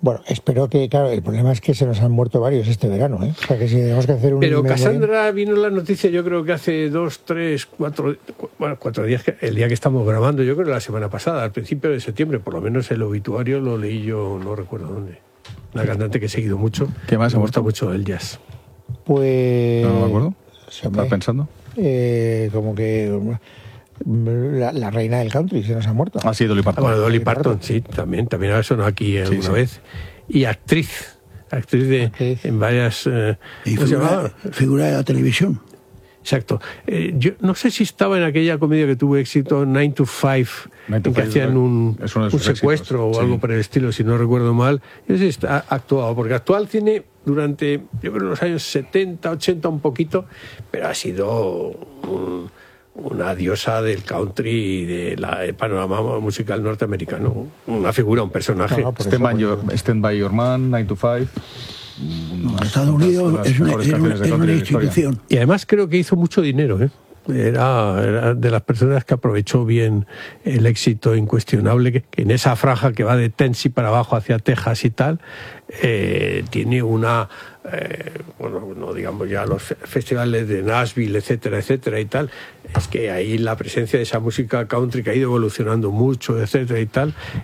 Bueno, espero que, claro, el problema es que se nos han muerto varios este verano, ¿eh? O sea, que si tenemos que hacer un... Pero Cassandra vino la noticia, yo creo que hace 2, 3, 4 días, el día que estamos grabando, yo creo que la semana pasada, al principio de septiembre, por lo menos el obituario lo leí yo, no recuerdo dónde. Una cantante que he seguido mucho. ¿Qué más? Me gusta mucho el jazz. Pues... No me acuerdo. ¿Estás pensando? Como que... La reina del country se nos ha muerto. Ah, sí, Dolly Parton. Bueno, Dolly Parton, sí, también ha sonado aquí alguna vez. Y actriz en varias... y figura de la televisión. Exacto. Yo no sé si estaba en aquella comedia que tuvo éxito, 9 to 5, en que hacían un secuestro éxitos, o algo por el estilo, si no recuerdo mal. Yo sé si ha actuado, porque actuó al cine durante, yo creo, los años 70, 80 un poquito, pero ha sido una diosa del country y del panorama musical norteamericano. Una figura, un personaje. Stand by Your Man, 9 to 5... Estados Unidos es una institución. Y además creo que hizo mucho dinero, ¿eh? Era de las personas que aprovechó bien el éxito incuestionable que en esa franja que va de Tennessee para abajo hacia Texas y tal, tiene una... bueno, no digamos ya los festivales de Nashville, etcétera, etcétera y tal, es que ahí la presencia de esa música country que ha ido evolucionando mucho, etcétera y tal,